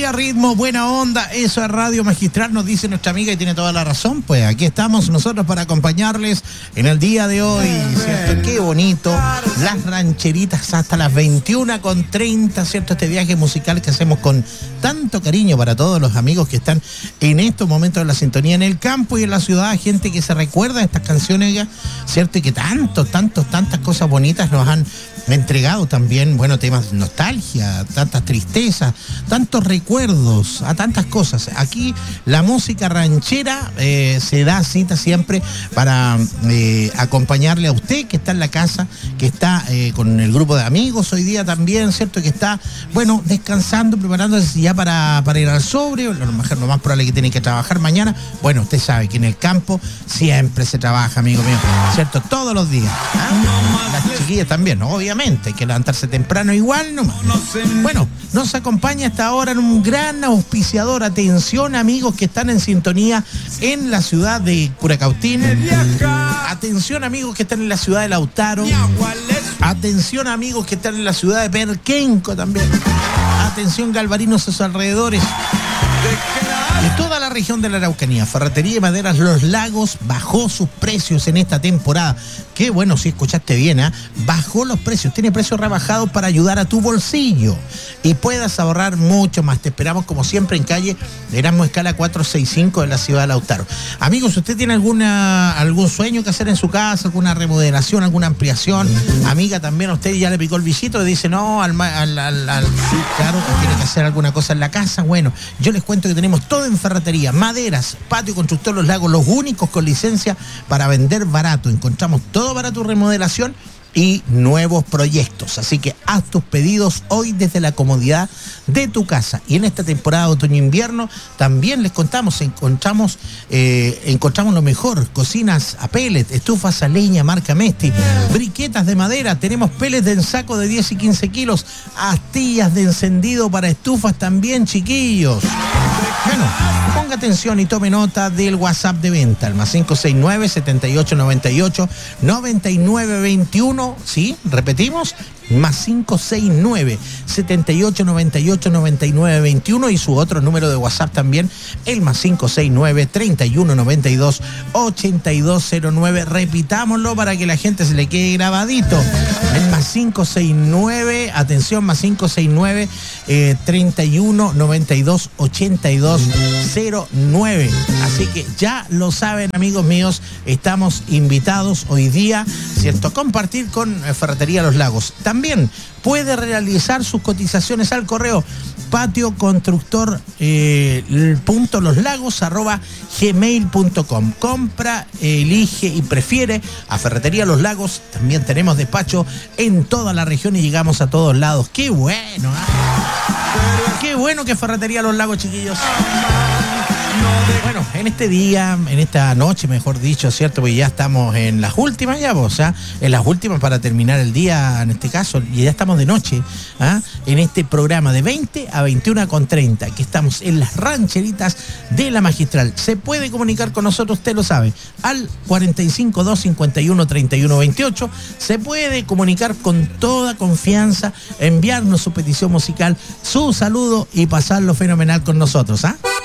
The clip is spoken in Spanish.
alegría, ritmo, buena onda, eso es Radio Magistral, nos dice nuestra amiga y tiene toda la razón. Pues aquí estamos nosotros para acompañarles en el día de hoy, ¿cierto? Qué bonito, las rancheritas hasta las 21:30, ¿cierto? Este viaje musical que hacemos con tanto cariño para todos los amigos que están en estos momentos en la sintonía en el campo y en la ciudad, gente que se recuerda de estas canciones, ¿cierto? Y que tantas cosas bonitas nos han entregado también, bueno, temas de nostalgia, tantas tristezas, tantos recuerdos, a tantas cosas. Aquí la música ranchera se da cita siempre para acompañarle a usted que está en la casa, que está con el grupo de amigos hoy día también, ¿cierto? Que está, bueno, descansando, preparándose ya para ir al sobre, lo más probable que tiene que trabajar mañana. Bueno, usted sabe que en el campo siempre se trabaja, amigo mío, ¿cierto? Todos los días. Las chiquillas también, ¿no? Obviamente, hay que levantarse temprano igual, ¿no? Bueno, nos acompaña hasta ahora en un gran auspiciador. Atención, amigos que están en sintonía en la ciudad de Curacautín. Atención, amigos que están en la ciudad de Lautaro. Atención, amigos que están en la ciudad de Perquenco también. Atención, Galvarinos y sus alrededores. De toda la región de la Araucanía, Ferretería y Maderas Los Lagos bajó sus precios en esta temporada. Qué bueno, si escuchaste bien, ¿eh? Bajó los precios, tiene precios rebajados para ayudar a tu bolsillo y puedas ahorrar mucho más. Te esperamos como siempre en calle Erasmo Escala 465 en la ciudad de Lautaro. Amigos, si usted tiene algún sueño que hacer en su casa, alguna remodelación, alguna ampliación, amiga, también a usted ya le picó el bichito y dice, no, claro, tiene que hacer alguna cosa en la casa. Bueno, yo les cuento que tenemos todo en ferretería, maderas, patio constructor Los Lagos, los únicos con licencia para vender barato. Encontramos todo para tu remodelación y nuevos proyectos. Así que haz tus pedidos hoy desde la comodidad de tu casa. Y en esta temporada de otoño-invierno también les contamos, encontramos lo mejor: cocinas a pellet, estufas a leña marca Mesti, briquetas de madera, tenemos pellets de ensaco de 10 y 15 kilos, astillas de encendido para estufas también, chiquillos. Bueno, ponga atención y tome nota del WhatsApp de venta, el más 569-7898-9921, ¿sí? Repetimos, más 569-7898-9921 y su otro número de WhatsApp también, el más 569-3192-8209. Repitámoslo para que la gente se le quede grabadito. El más 569, atención, más 569-3192-8209. Así que ya lo saben, amigos míos, estamos invitados hoy día, ¿cierto?, a compartir con Ferretería Los Lagos. También puede realizar sus cotizaciones al correo patioconstructor.loslagos@gmail.com. Compra, elige y prefiere a Ferretería Los Lagos. También tenemos despacho en toda la región y llegamos a todos lados. ¡Qué bueno! ¡Qué bueno que Ferretería Los Lagos, chiquillos! Bueno, en este día, en esta noche, mejor dicho, ¿cierto? Porque ya estamos en las últimas ya, o sea, en las últimas para terminar el día, en este caso, y ya estamos de noche, en este programa de 20 a 21:30, que estamos en las rancheritas de la Magistral. Se puede comunicar con nosotros, usted lo sabe, al 452-51-3128. Se puede comunicar con toda confianza, enviarnos su petición musical, su saludo y pasarlo fenomenal con nosotros, ¿ah?